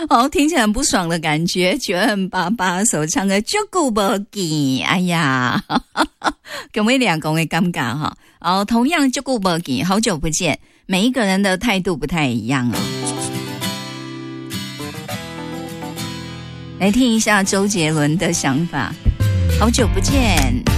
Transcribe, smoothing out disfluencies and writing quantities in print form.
哦，听起来很不爽的感觉。9M88所唱的足久无见，哎呀，跟我们俩讲的尴尬哈。哦，同样足久无见，好久不见，每一个人的态度不太一样哦。来听一下周杰伦的想法，好久不见。